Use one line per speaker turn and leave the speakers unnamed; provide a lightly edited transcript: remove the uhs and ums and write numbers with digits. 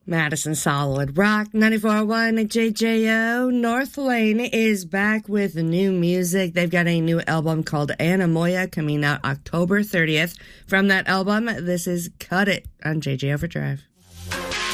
Madison Solid Rock 94.1 JJO. North Lane is back with new music. They've got a new album called Anna Moya coming out October 30th. From that album, this is Cut It on JJ Overdrive.